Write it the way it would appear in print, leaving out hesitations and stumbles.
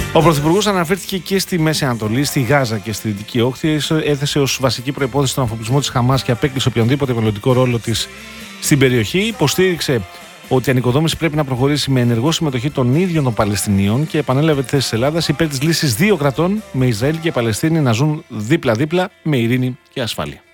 Ο Πρωθυπουργός αναφέρθηκε και στη Μέση Ανατολή, στη Γάζα και στη Δυτική Όχθη. Έθεσε ως βασική προϋπόθεση τον αφοπλισμό της Χαμάς και απέκλεισε οποιονδήποτε μελλοντικό ρόλο της στην περιοχή. Υποστήριξε ότι η ανοικοδόμηση πρέπει να προχωρήσει με ενεργό συμμετοχή των ίδιων των Παλαιστινίων και επανέλαβε τη θέση της Ελλάδας υπέρ της λύσης δύο κρατών, με Ισραήλ και Παλαιστίνη να ζουν δίπλα-δίπλα με ειρήνη και ασφάλεια.